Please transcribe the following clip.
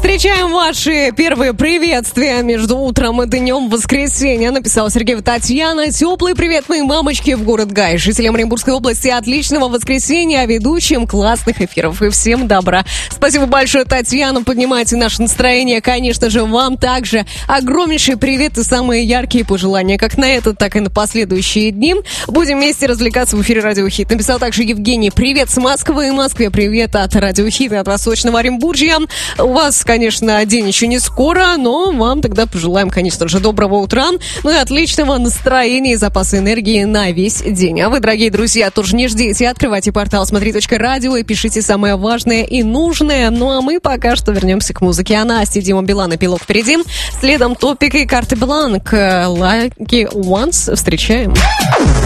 Встречаем ваши первые приветствия между утром и днем воскресенья. Написала Сергеева Татьяна. Теплый привет моей мамочке в город Гай. Жителям Оренбургской области отличного воскресенья, а ведущим классных эфиров. И всем добра. Спасибо большое, Татьяна. Поднимайте наше настроение. Конечно же, вам также огромнейший привет и самые яркие пожелания. Как на этот, так и на последующие дни. Будем вместе развлекаться в эфире Радио Хит. Написал также Евгений. Привет с Москвы. Москве привет от Радио Хит и от Восточного Оренбуржья. У вас, конечно, день еще не скоро, но вам тогда пожелаем, конечно же, доброго утра, ну и отличного настроения и запаса энергии на весь день. А вы, дорогие друзья, тоже не ждите, открывайте портал смотри.радио и пишите самое важное и нужное. Ну а мы пока что вернемся к музыке. А Настя, Дима Билан и Пилок впереди. Следом Топик и Карты Бланк. Lucky Ones. Встречаем.